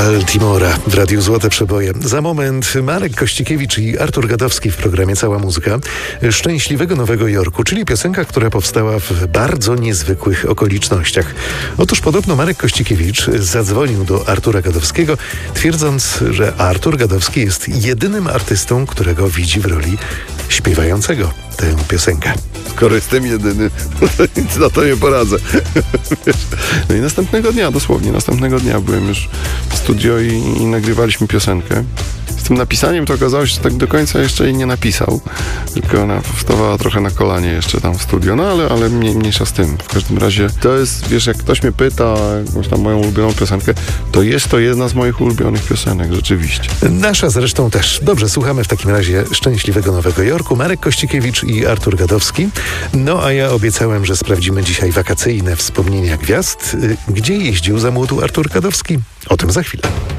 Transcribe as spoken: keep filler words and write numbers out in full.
Baltimora w Radiu Złote Przeboje. Za moment Marek Kościkiewicz i Artur Gadowski w programie Cała Muzyka. Szczęśliwego Nowego Jorku, czyli piosenka, która powstała w bardzo niezwykłych okolicznościach. Otóż podobno Marek Kościkiewicz zadzwonił do Artura Gadowskiego, twierdząc, że Artur Gadowski jest jedynym artystą, którego widzi w roli śpiewającego tę piosenkę. Skoro jestem jedyny, nic na to nie poradzę. No i następnego dnia, dosłownie następnego dnia byłem już w studio i, i nagrywaliśmy piosenkę. Z tym napisaniem to okazało się, że tak do końca jeszcze jej nie napisał, tylko ona wstawała trochę na kolanie jeszcze tam w studio, no ale, ale mniej, mniejsza z tym. W każdym razie to jest, wiesz, jak ktoś mnie pyta jakąś tam moją ulubioną piosenkę, to jest to jedna z moich ulubionych piosenek, rzeczywiście. Nasza zresztą też. Dobrze, słuchamy w takim razie Szczęśliwego Nowego Jorku. Marek Kościkiewicz i Artur Gadowski. No a ja obiecałem, że sprawdzimy dzisiaj wakacyjne wspomnienia gwiazd. Gdzie jeździł za młodu Artur Gadowski? O tym za chwilę.